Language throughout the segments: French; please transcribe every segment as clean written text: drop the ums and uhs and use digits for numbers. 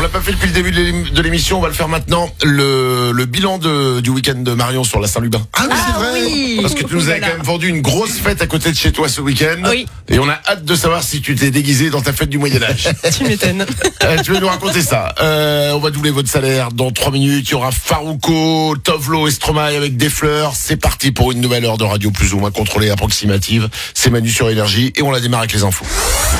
l'a pas fait depuis le début de l'émission, on va le faire maintenant. Le bilan du week-end de Marion sur la Saint-Lubin. Ah oui, c'est vrai. Oui. Parce que tu nous avais quand même vendu une grosse fête à côté de chez toi ce week-end. Oui. Et on a hâte de savoir si tu t'es déguisé dans ta fête du Moyen-Âge. Tu m'étonnes. Tu veux nous raconter ça. On va doubler votre salaire dans 3 minutes. Il y aura Farouko, Tovlo et Stromae avec des fleurs. C'est parti pour une nouvelle heure de radio plus ou moins contrôlée, approximative. C'est Manu sur Énergie et on la démarre avec les infos.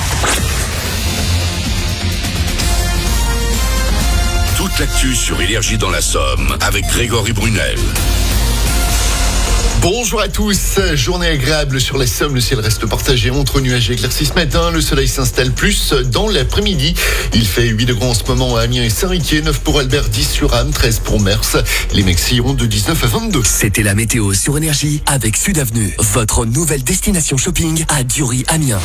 Toute l'actu sur Énergie dans la Somme avec Grégory Brunel. Bonjour à tous, journée agréable sur la Somme, le ciel reste partagé entre nuages et éclaircies ce matin, le soleil s'installe plus dans l'après-midi, il fait 8 degrés en ce moment à Amiens et Saint-Riquier, 9 pour Albert, 10 sur Ham, 13 pour Mers, les Mexis iront de 19 à 22. C'était la météo sur Énergie avec Sud Avenue, votre nouvelle destination shopping à Dury-Amiens.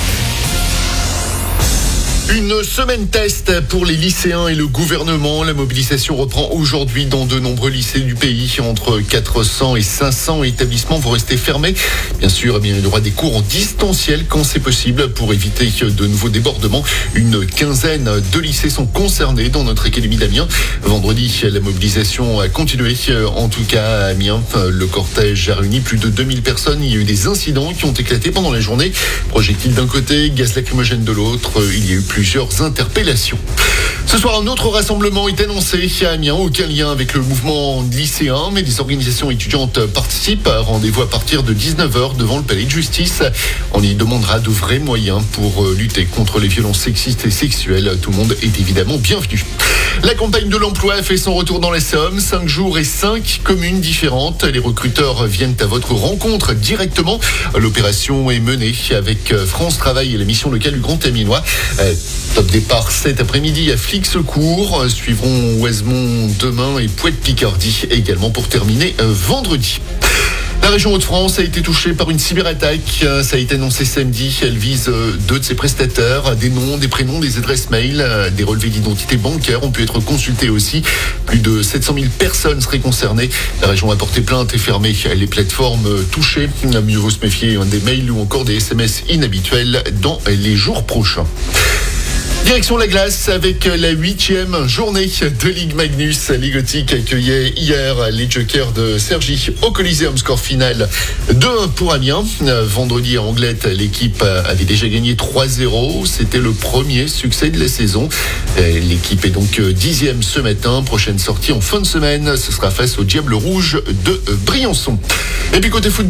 Une semaine test pour les lycéens et le gouvernement. La mobilisation reprend aujourd'hui dans de nombreux lycées du pays. Entre 400 et 500 établissements vont rester fermés. Bien sûr, il y aura des cours en distanciel quand c'est possible pour éviter de nouveaux débordements. Une quinzaine de lycées sont concernés dans notre académie d'Amiens. Vendredi, la mobilisation a continué. En tout cas, à Amiens, le cortège a réuni plus de 2000 personnes. Il y a eu des incidents qui ont éclaté pendant la journée. Projectiles d'un côté, gaz lacrymogène de l'autre. Il y a eu plusieurs interpellations. Ce soir, un autre rassemblement est annoncé à Amiens, aucun lien avec le mouvement lycéen, mais des organisations étudiantes participent. Rendez-vous à partir de 19h devant le palais de justice. On y demandera de vrais moyens pour lutter contre les violences sexistes et sexuelles. Tout le monde est évidemment bienvenu. La campagne de l'emploi a fait son retour dans la Somme. 5 jours et 5 communes différentes. Les recruteurs viennent à votre rencontre directement. L'opération est menée avec France Travail et la mission locale du Grand Amiénois. Top départ cet après-midi à Flixecourt. Suivront Ouesmont demain et Poète-Picardie également pour terminer vendredi. La région Hauts-de-France a été touchée par une cyberattaque. Ça a été annoncé samedi. Elle vise 2 de ses prestataires. Des noms, des prénoms, des adresses mail, des relevés d'identité bancaire ont pu être consultés aussi. Plus de 700 000 personnes seraient concernées. La région a porté plainte et fermé les plateformes touchées. Mieux vaut se méfier des mails ou encore des SMS inhabituels dans les jours prochains. Direction la glace avec la 8e journée de Ligue Magnus. Les Gothiques accueillaient hier les Jokers de Cergy au Coliseum, score final 2-1 pour Amiens. Vendredi à Anglette, l'équipe avait déjà gagné 3-0. C'était le premier succès de la saison. L'équipe est donc 10e ce matin. Prochaine sortie en fin de semaine, ce sera face au Diable Rouge de Briançon. Et puis côté football,